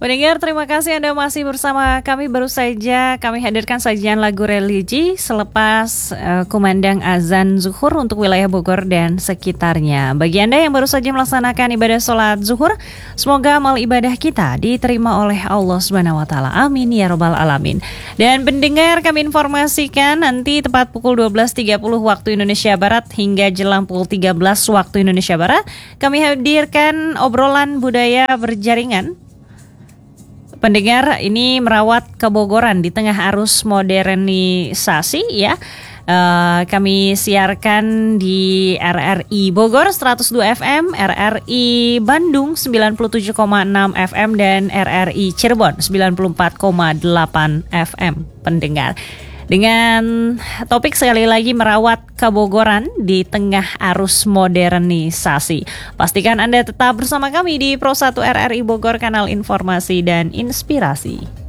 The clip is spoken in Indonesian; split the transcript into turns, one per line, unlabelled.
Pendengar, terima kasih Anda masih bersama kami. Baru saja kami hadirkan sajian lagu religi selepas kumandang azan zuhur untuk wilayah Bogor dan sekitarnya. Bagi Anda yang baru saja melaksanakan ibadah sholat zuhur, semoga amal ibadah kita diterima oleh Allah Subhanahu wa Ta'ala. Amin ya Rabbal Alamin. Dan pendengar, kami informasikan nanti tepat pukul 12.30 waktu Indonesia Barat hingga jelang pukul 13 waktu Indonesia Barat, kami hadirkan obrolan budaya berjaringan. Pendengar, ini merawat kebogoran di tengah arus modernisasi ya. Kami siarkan di RRI Bogor 102 FM, RRI Bandung 97,6 FM, dan RRI Cirebon 94,8 FM. Pendengar, dengan topik sekali lagi merawat kebogoran di tengah arus modernisasi. Pastikan Anda tetap bersama kami di Pro 1 RRI Bogor, kanal informasi dan inspirasi.